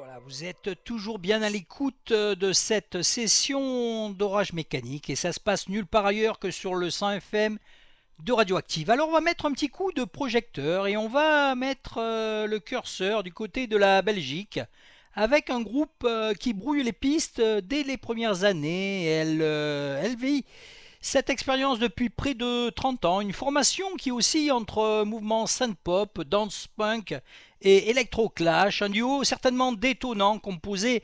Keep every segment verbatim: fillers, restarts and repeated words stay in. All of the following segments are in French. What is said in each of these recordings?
Voilà, vous êtes toujours bien à l'écoute de cette session d'orage mécanique et ça se passe nulle part ailleurs que sur le cent F M de Radioactive. Alors on va mettre un petit coup de projecteur et on va mettre euh, le curseur du côté de la Belgique avec un groupe euh, qui brouille les pistes euh, dès les premières années. Elle, euh, elle vit cette expérience depuis près de trente ans, une formation qui oscille entre mouvements synth-pop, dance-punk et électro-clash, un duo certainement détonnant composé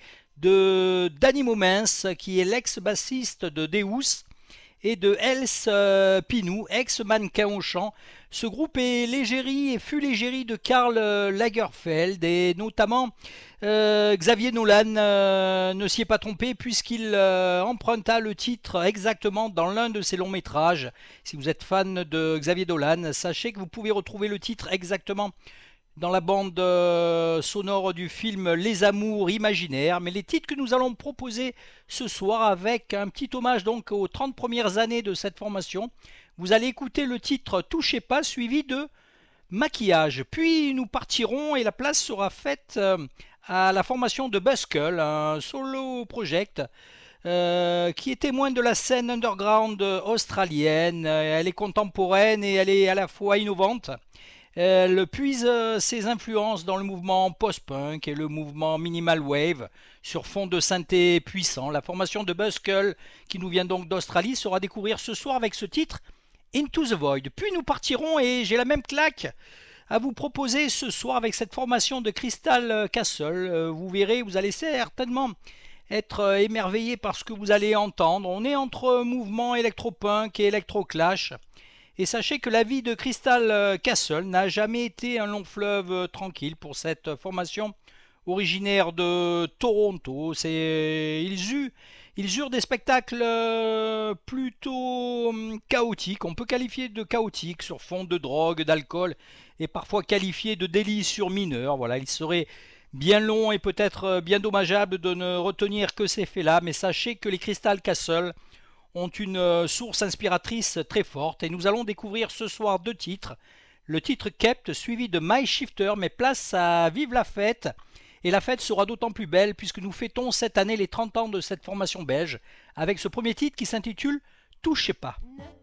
de Danny Momens, qui est l'ex-bassiste de Deus, et de Els euh, Pinou, ex-mannequin au chant. Ce groupe est l'égérie et fut l'égérie de Karl Lagerfeld et notamment euh, Xavier Dolan euh, ne s'y est pas trompé puisqu'il euh, emprunta le titre exactement dans l'un de ses longs métrages. Si vous êtes fan de Xavier Dolan, sachez que vous pouvez retrouver le titre exactement dans la bande euh, sonore du film Les Amours Imaginaires. Mais les titres que nous allons proposer ce soir avec un petit hommage donc aux trente premières années de cette formation. Vous allez écouter le titre Touchez pas suivi de Maquillage. Puis nous partirons et la place sera faite euh, à la formation de Buzzkull, un solo project euh, qui est témoin de la scène underground australienne. Elle est contemporaine et elle est à la fois innovante. Elle puise ses influences dans le mouvement post-punk et le mouvement minimal wave sur fond de synthé puissant. La formation de Buzzkull, qui nous vient donc d'Australie, sera à découvrir ce soir avec ce titre Into the Void. Puis nous partirons et j'ai la même claque à vous proposer ce soir avec cette formation de Crystal Castle. Vous verrez, vous allez certainement être émerveillé par ce que vous allez entendre. On est entre mouvement électropunk et électroclash. Et sachez que la vie de Crystal Castle n'a jamais été un long fleuve tranquille pour cette formation originaire de Toronto. C'est, ils, eurent, ils eurent des spectacles plutôt chaotiques, on peut qualifier de chaotiques, sur fond de drogue, d'alcool, et parfois qualifiés de délits sur mineurs. Voilà, il serait bien long et peut-être bien dommageable de ne retenir que ces faits-là, mais sachez que les Crystal Castle ont une source inspiratrice très forte et nous allons découvrir ce soir deux titres. Le titre Kept suivi de My Shifter, mais place à Vive la fête. Et la fête sera d'autant plus belle puisque nous fêtons cette année les trente ans de cette formation belge avec ce premier titre qui s'intitule Touchez pas.